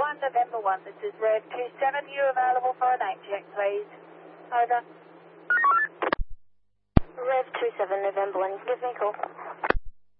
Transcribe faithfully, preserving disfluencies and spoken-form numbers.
one, November one. This is Rev two seven. You available for a name check, please? Over. Rev two seven, November one. Give me a call.